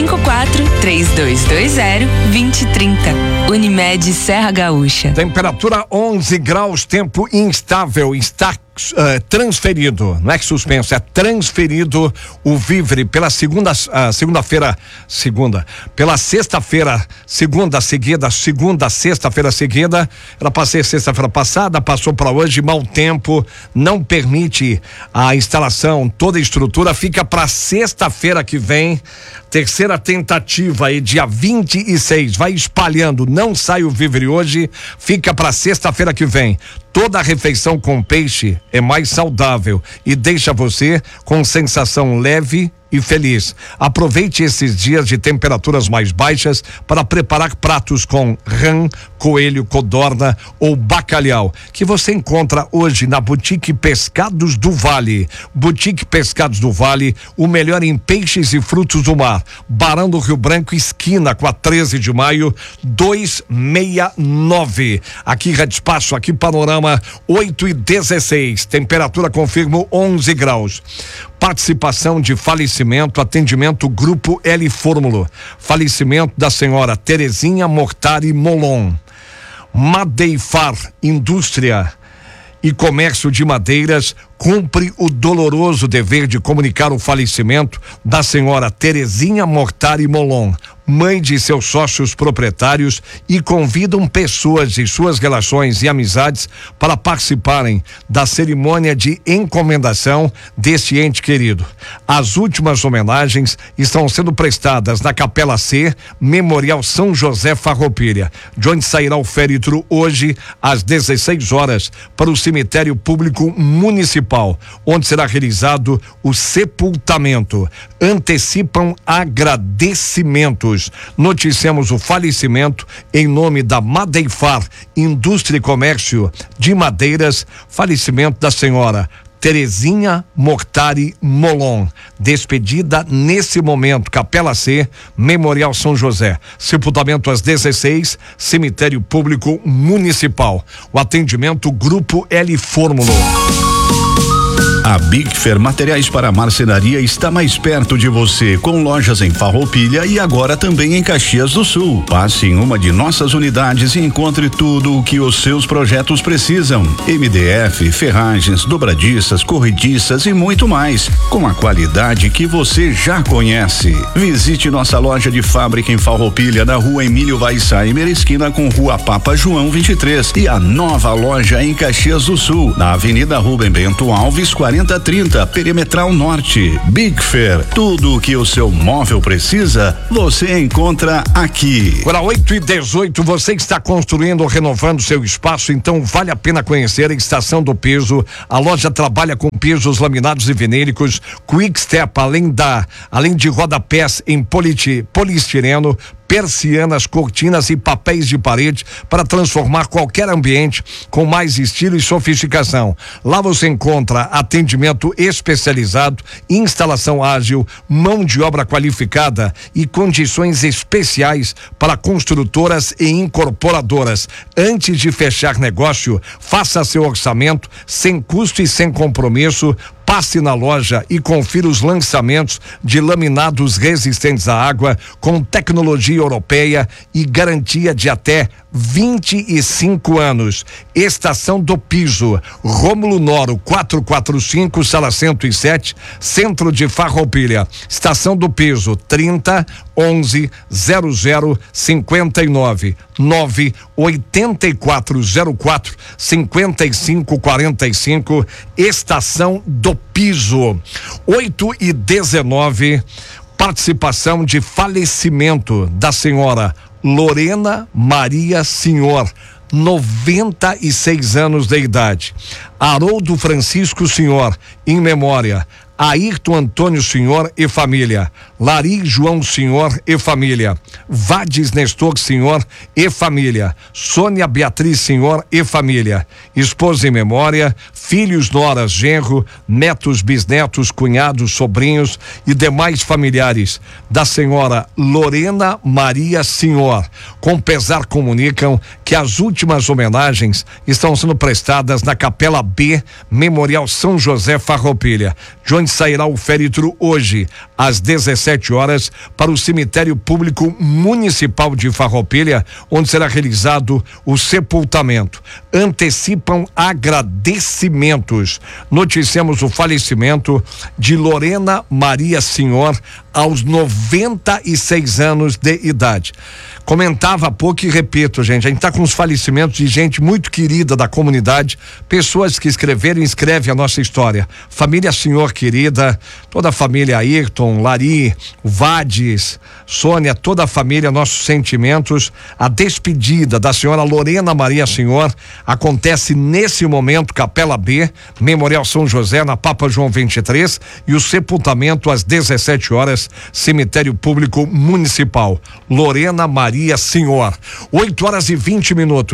54-3220-2030. Unimed Serra Gaúcha. Temperatura 11 graus, tempo instável, está transferido, não é que suspenso, é transferido o Vivre pela segunda sexta-feira seguida, era para ser sexta-feira passada, passou para hoje, mau tempo, não permite a instalação, toda a estrutura fica para sexta-feira que vem, terceira tentativa aí, dia 26, vai espalhando, não sai o Vivre hoje, fica para sexta-feira que vem. Toda a refeição com peixe é mais saudável e deixa você com sensação leve e feliz. Aproveite esses dias de temperaturas mais baixas para preparar pratos com rã, coelho, codorna ou bacalhau, que você encontra hoje na Boutique Pescados do Vale. Boutique Pescados do Vale, o melhor em peixes e frutos do mar. Barão do Rio Branco, esquina com a 13 de maio, 269. Aqui Rede Espaço, aqui Panorama, 8h16. Temperatura confirmo 11 graus. Participação de falecimento, atendimento Grupo L Fórmulo. Falecimento da senhora Terezinha Mortari Molon. Madeifar, indústria e comércio de madeiras, cumpre o doloroso dever de comunicar o falecimento da senhora Terezinha Mortari Molon, mãe de seus sócios proprietários, e convidam pessoas de suas relações e amizades para participarem da cerimônia de encomendação deste ente querido. As últimas homenagens estão sendo prestadas na Capela C, Memorial São José Farroupilha, de onde sairá o féretro hoje às 16 horas para o cemitério público municipal, onde será realizado o sepultamento. Antecipam agradecimentos. Noticiamos o falecimento em nome da Madeifar, Indústria e Comércio de Madeiras, falecimento da senhora Terezinha Mortari Molon. Despedida nesse momento, Capela C, Memorial São José. Sepultamento às 16, Cemitério Público Municipal. O atendimento Grupo L Fórmulo. A Big Fair Materiais para Marcenaria está mais perto de você, com lojas em Farroupilha e agora também em Caxias do Sul. Passe em uma de nossas unidades e encontre tudo o que os seus projetos precisam. MDF, ferragens, dobradiças, corrediças e muito mais, com a qualidade que você já conhece. Visite nossa loja de fábrica em Farroupilha, na Rua Emílio Weissheimer, esquina com Rua Papa João 23, e a nova loja em Caxias do Sul, na Avenida Rubem Bento Alves 4030, Perimetral Norte. Big Fair, tudo o que o seu móvel precisa, você encontra aqui. Agora 8h18, você que está construindo ou renovando seu espaço, então vale a pena conhecer a Estação do Piso. A loja trabalha com pisos laminados e vinílicos, Quick Step, além de rodapés em poliestireno, persianas, cortinas e papéis de parede para transformar qualquer ambiente com mais estilo e sofisticação. Lá você encontra atendimento especializado, instalação ágil, mão de obra qualificada e condições especiais para construtoras e incorporadoras. Antes de fechar negócio, faça seu orçamento sem custo e sem compromisso. Passe na loja e confira os lançamentos de laminados resistentes à água com tecnologia europeia e garantia de até 25 anos. Estação do Piso, Rômulo Noro 445, sala 107, centro de Farroupilha. Estação do Piso 30 11 00 59 9 8404 5545. Estação do Piso. 8h19, participação de falecimento da senhora Lorena Maria Senhor, 96 anos de idade. Haroldo Francisco Senhor, em memória. Ayrton Antônio Senhor e família. Lari João Senhor e família. Vades Nestor Senhor e família. Sônia Beatriz Senhor e família. Esposa em memória, filhos, noras, genro, netos, bisnetos, cunhados, sobrinhos e demais familiares da senhora Lorena Maria Senhor. Com pesar comunicam que as últimas homenagens estão sendo prestadas na Capela B, Memorial São José Farroupilha, de onde sairá o féretro hoje, às 17 horas, para o Cemitério Público Municipal de Farroupilha, onde será realizado o sepultamento. Antecipam agradecimentos. Noticiamos o falecimento de Lorena Maria Senhor, aos 96 anos de idade. Comentava há pouco e repito, gente, a gente está com os falecimentos de gente muito querida da comunidade, pessoas que escreveram e escrevem a nossa história. Família Senhor querida, toda a família Ayrton, Lari, Vades, Sônia, toda a família, nossos sentimentos. A despedida da senhora Lorena Maria Senhor acontece nesse momento, Capela B, Memorial São José, na Papa João 23, e o sepultamento às 17 horas, Cemitério Público Municipal. Lorena Maria Senhor. 8h20.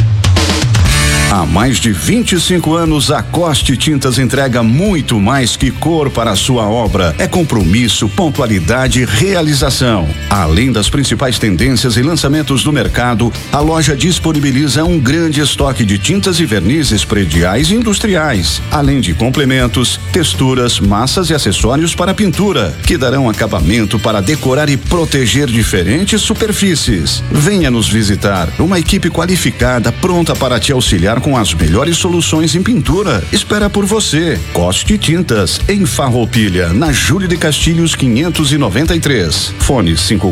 Há mais de 25 anos, a Coste Tintas entrega muito mais que cor para a sua obra. É compromisso, pontualidade e realização. Além das principais tendências e lançamentos do mercado, a loja disponibiliza um grande estoque de tintas e vernizes prediais e industriais, além de complementos, texturas, massas e acessórios para pintura, que darão acabamento para decorar e proteger diferentes superfícies. Venha nos visitar. Uma equipe qualificada pronta para te auxiliar com as melhores soluções em pintura. Espera por você. Coste Tintas, em Farroupilha, na Júlio de Castilhos 593. Fone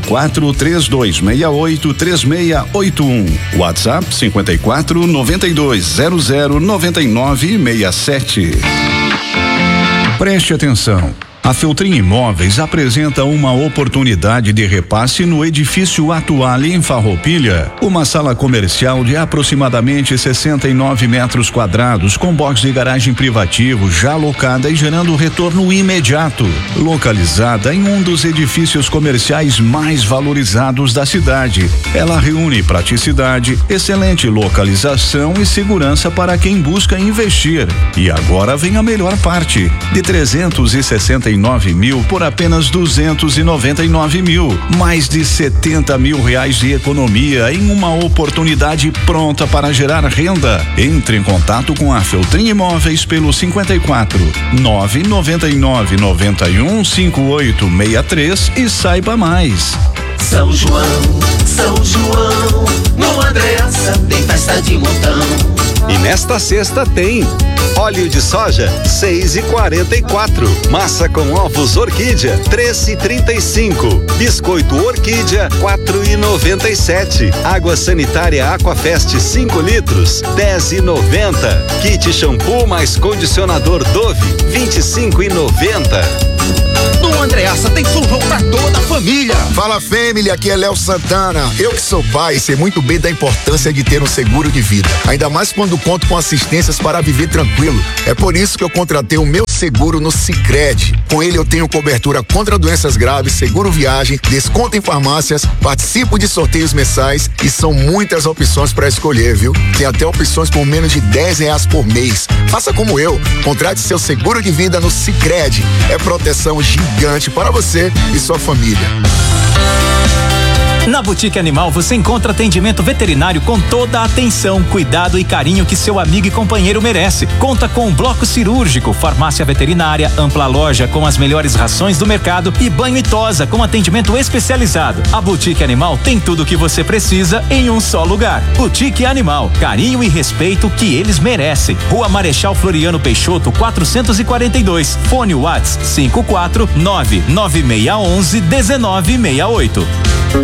54-3268-3681. WhatsApp 54-9200-9967. Preste atenção. A Feltrin Imóveis apresenta uma oportunidade de repasse no edifício atual em Farroupilha. Uma sala comercial de aproximadamente 69 metros quadrados, com box de garagem privativo já alocada e gerando retorno imediato. Localizada em um dos edifícios comerciais mais valorizados da cidade. Ela reúne praticidade, excelente localização e segurança para quem busca investir. E agora vem a melhor parte. De 369 mil por apenas 299 mil. Mais de 70 mil reais de economia em uma oportunidade pronta para gerar renda. Entre em contato com a Feltrin Imóveis pelo 54 999 91 5863 e saiba mais. São João, no Andreassa tem festa de montão. E nesta sexta tem óleo de soja 6,44, massa com ovos Orquídea 13,35, biscoito Orquídea 4,97, água sanitária Aquafest 5 litros 10,90, kit shampoo mais condicionador Dove 25,90. No Andreassa tem São João pra toda a família. Fala, família, aqui é Léo Santana. Eu que sou pai, sei muito bem da importância de ter um seguro de vida. Ainda mais quando conto com assistências para viver tranquilo. É por isso que eu contratei o meu seguro no Sicredi. Com ele eu tenho cobertura contra doenças graves, seguro viagem, desconto em farmácias, participo de sorteios mensais e são muitas opções para escolher, viu? Tem até opções por menos de R$10 por mês. Faça como eu, contrate seu seguro de vida no Sicredi. É proteção gigante para você e sua família. Na Boutique Animal você encontra atendimento veterinário com toda a atenção, cuidado e carinho que seu amigo e companheiro merece. Conta com um bloco cirúrgico, farmácia veterinária, ampla loja com as melhores rações do mercado e banho e tosa com atendimento especializado. A Boutique Animal tem tudo o que você precisa em um só lugar. Boutique Animal, carinho e respeito que eles merecem. Rua Marechal Floriano Peixoto, 442. Fone Whats 54996111968.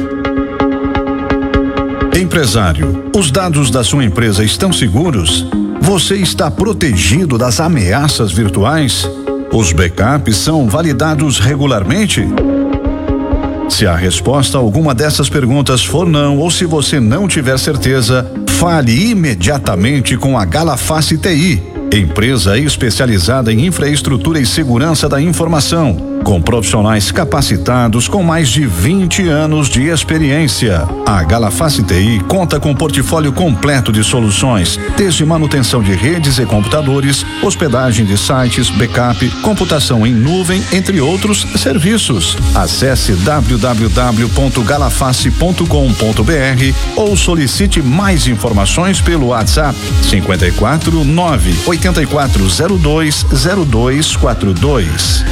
Empresário, os dados da sua empresa estão seguros? Você está protegido das ameaças virtuais? Os backups são validados regularmente? Se a resposta a alguma dessas perguntas for não, ou se você não tiver certeza, fale imediatamente com a Galaface TI, empresa especializada em infraestrutura e segurança da informação, com profissionais capacitados com mais de 20 anos de experiência. A Galaface TI conta com um portfólio completo de soluções, desde manutenção de redes e computadores, hospedagem de sites, backup, computação em nuvem, entre outros serviços. Acesse www.galaface.com.br ou solicite mais informações pelo WhatsApp 54 98402 0242.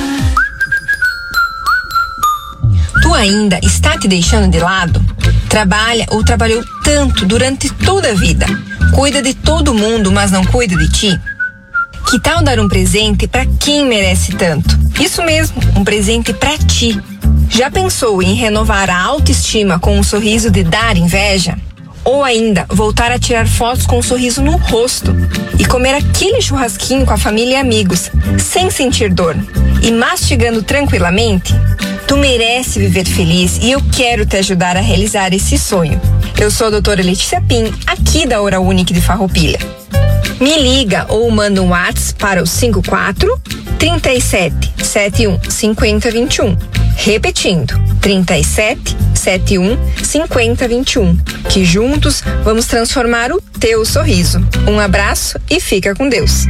Tu ainda está te deixando de lado? Trabalha ou trabalhou tanto durante toda a vida? Cuida de todo mundo, mas não cuida de ti? Que tal dar um presente para quem merece tanto? Isso mesmo, um presente para ti. Já pensou em renovar a autoestima com um sorriso de dar inveja? Ou ainda, voltar a tirar fotos com um sorriso no rosto e comer aquele churrasquinho com a família e amigos, sem sentir dor e mastigando tranquilamente? Tu merece viver feliz e eu quero te ajudar a realizar esse sonho. Eu sou a doutora Letícia Pim, aqui da Oral Unique de Farroupilha. Me liga ou manda um WhatsApp para o 54 37 71 50 21. Repetindo, 37 71 50 21. Que juntos vamos transformar o teu sorriso. Um abraço e fica com Deus.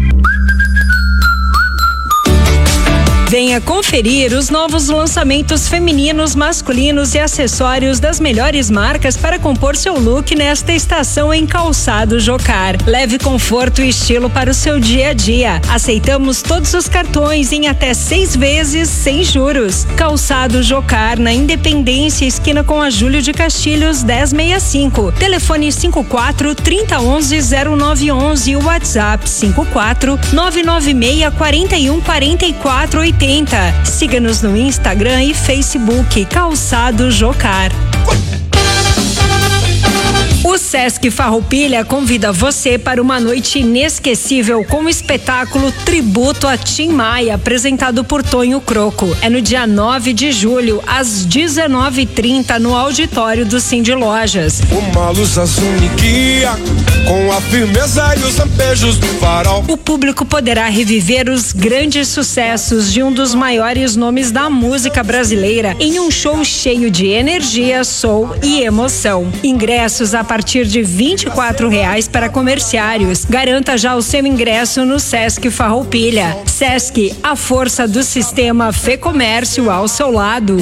Venha conferir os novos lançamentos femininos, masculinos e acessórios das melhores marcas para compor seu look nesta estação em Calçado Jocar. Leve conforto e estilo para o seu dia a dia. Aceitamos todos os cartões em até 6 vezes sem juros. Calçado Jocar, na Independência, esquina com a Júlio de Castilhos, 1065. Telefone 54 3011 0911 e WhatsApp 54 996 41 44 80. Siga-nos no Instagram e Facebook Calçado Jocar. O O Sesc Farroupilha convida você para uma noite inesquecível com o espetáculo Tributo a Tim Maia, apresentado por Tonho Croco. É no dia 9 de julho, às 19h30, no auditório do Cindy Lojas. Uma luz azul me guia, com a firmeza e os lampejos do farol. O público poderá reviver os grandes sucessos de um dos maiores nomes da música brasileira em um show cheio de energia, soul e emoção. Ingressos a partir de R$24 para comerciários. Garanta já o seu ingresso no Sesc Farroupilha. Sesc, a força do sistema Fê Comércio ao seu lado.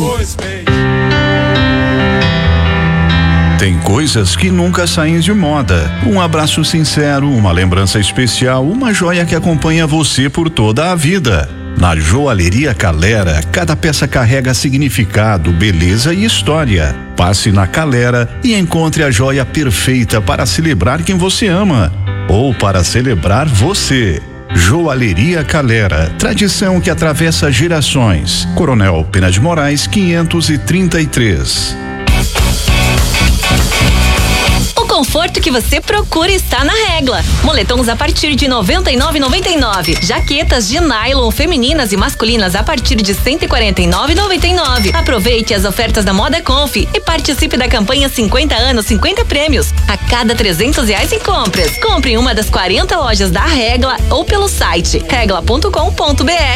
Tem coisas que nunca saem de moda. Um abraço sincero, uma lembrança especial, uma joia que acompanha você por toda a vida. Na Joalheria Calera, cada peça carrega significado, beleza e história. Passe na Calera e encontre a joia perfeita para celebrar quem você ama ou para celebrar você. Joalheria Calera, tradição que atravessa gerações. Coronel Pena de Moraes, 533. O conforto que você procura está na Regla. Moletons a partir de R$ 99,99. Jaquetas de nylon femininas e masculinas a partir de R$ 149,99. Aproveite as ofertas da Moda Conf e participe da campanha 50 anos, 50 prêmios. A cada R$300 em compras. Compre em uma das 40 lojas da Regla ou pelo site regla.com.br.